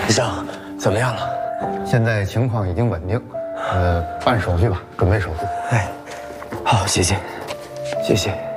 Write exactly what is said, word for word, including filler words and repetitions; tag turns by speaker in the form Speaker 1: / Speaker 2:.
Speaker 1: 医生，怎么样了？
Speaker 2: 现在情况已经稳定，呃，办手续吧，准备手术。
Speaker 1: 哎，好，谢谢，谢谢。